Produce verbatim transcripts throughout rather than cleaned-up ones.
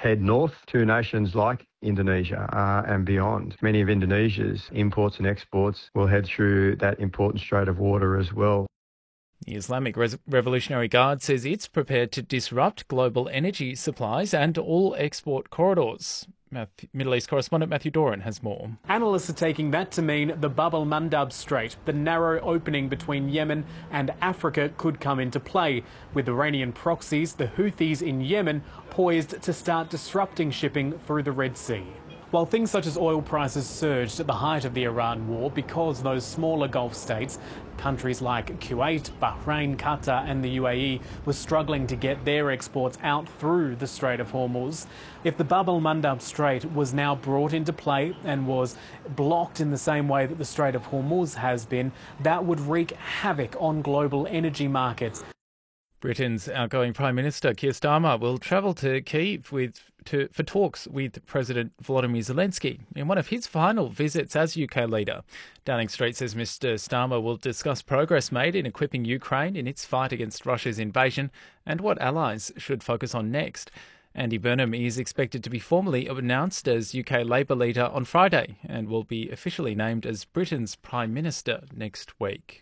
head north to nations like Indonesia uh, and beyond. Many of Indonesia's imports and exports will head through that important strait of water as well. The Islamic Re- Revolutionary Guard says it's prepared to disrupt global energy supplies and all export corridors. Middle East correspondent Matthew Doran has more. Analysts are taking that to mean the Bab el-Mandab Strait, the narrow opening between Yemen and Africa, could come into play, with Iranian proxies, the Houthis in Yemen, poised to start disrupting shipping through the Red Sea. While things such as oil prices surged at the height of the Iran war because those smaller Gulf states, countries like Kuwait, Bahrain, Qatar and the U A E, were struggling to get their exports out through the Strait of Hormuz, if the Bab el-Mandab Strait was now brought into play and was blocked in the same way that the Strait of Hormuz has been, that would wreak havoc on global energy markets. Britain's outgoing Prime Minister Keir Starmer will travel to Kyiv with, to, for talks with President Volodymyr Zelensky in one of his final visits as U K leader. Downing Street says Mr Starmer will discuss progress made in equipping Ukraine in its fight against Russia's invasion and what allies should focus on next. Andy Burnham is expected to be formally announced as U K Labour leader on Friday and will be officially named as Britain's Prime Minister next week.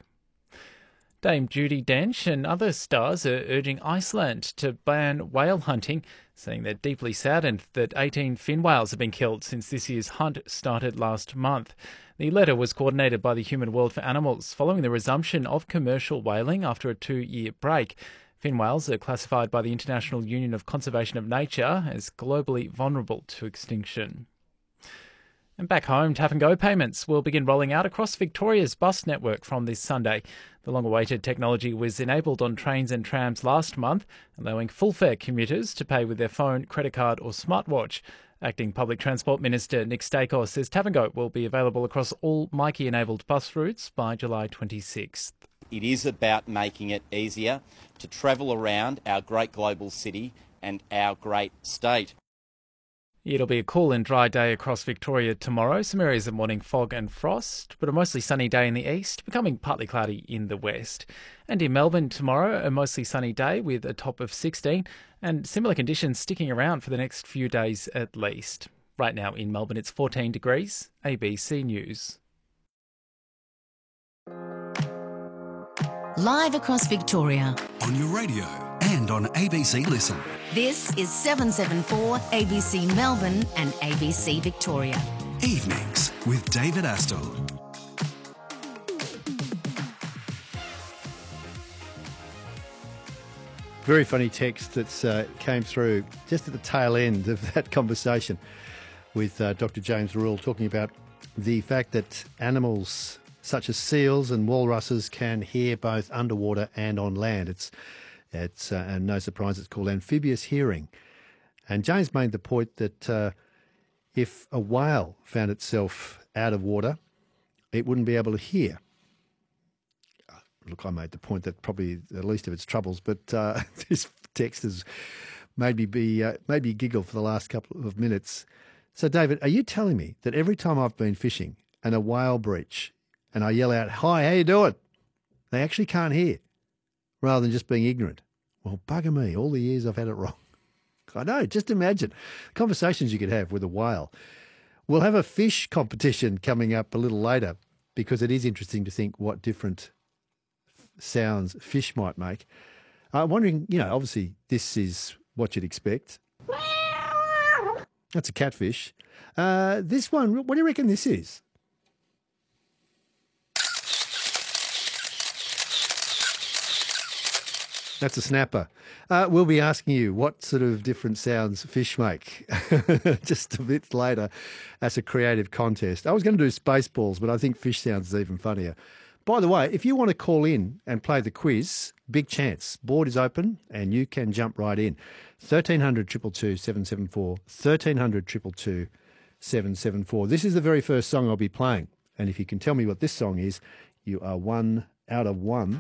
Dame Judi Dench and other stars are urging Iceland to ban whale hunting, saying they're deeply saddened that eighteen fin whales have been killed since this year's hunt started last month. The letter was coordinated by the Human World for Animals following the resumption of commercial whaling after a two-year break. Fin whales are classified by the International Union of Conservation of Nature as globally vulnerable to extinction. And back home, tap and go payments will begin rolling out across Victoria's bus network from this Sunday. The long-awaited technology was enabled on trains and trams last month, allowing full-fare commuters to pay with their phone, credit card or smartwatch. Acting Public Transport Minister Nick Stakos says tap and go will be available across all Myki-enabled bus routes by July twenty-sixth. It is about making it easier to travel around our great global city and our great state. It'll be a cool and dry day across Victoria tomorrow. Some areas of morning fog and frost, but a mostly sunny day in the east, becoming partly cloudy in the west. And in Melbourne tomorrow, a mostly sunny day with a top of sixteen, and similar conditions sticking around for the next few days at least. Right now in Melbourne, it's fourteen degrees. A B C News. Live across Victoria. On your radio and on A B C Listen. This is seven seventy-four A B C Melbourne and A B C Victoria. Evenings with David Astle. Very funny text that uh, came through just at the tail end of that conversation with uh, Doctor James Rule, talking about the fact that animals such as seals and walruses can hear both underwater and on land. It's It's, uh, and no surprise, it's called amphibious hearing. And James made the point that uh, if a whale found itself out of water, it wouldn't be able to hear. Look, I made the point that probably the least of its troubles, but uh, this text has made me, be, uh, made me giggle for the last couple of minutes. So, David, are you telling me that every time I've been fishing and a whale breach and I yell out, "Hi, how you doing?" they actually can't hear, rather than just being ignorant? Well, bugger me, all the years I've had it wrong. I know, just imagine conversations you could have with a whale. We'll have a fish competition coming up a little later, because it is interesting to think what different sounds fish might make. I'm wondering, you know, obviously this is what you'd expect. That's a catfish. Uh, this one, what do you reckon this is? That's a snapper. Uh, we'll be asking you what sort of different sounds fish make just a bit later. That's a creative contest. I was going to do Spaceballs, but I think fish sounds is even funnier. By the way, if you want to call in and play the quiz, big chance. Board is open and you can jump right in. thirteen hundred, two two two, seven seven four, thirteen hundred, two two two, seven seven four. This is the very first song I'll be playing. And if you can tell me what this song is, you are one out of one.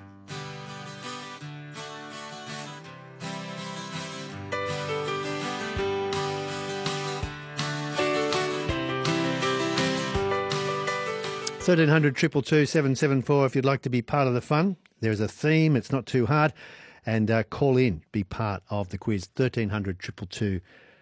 thirteen hundred, two two two, seven seven four if you'd like to be part of the fun. There's a theme, it's not too hard. And uh, call in, be part of the quiz. thirteen hundred, two two two,